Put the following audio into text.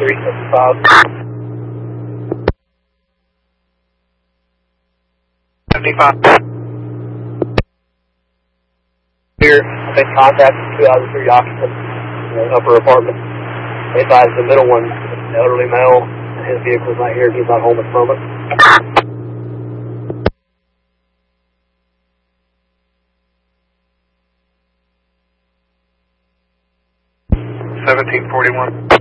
375. 75. Here, I've been contacting 2 out of the 3 occupants in the upper apartment. They advised the middle one, an elderly male, and his vehicle's not here. He's not home at the moment. 1741.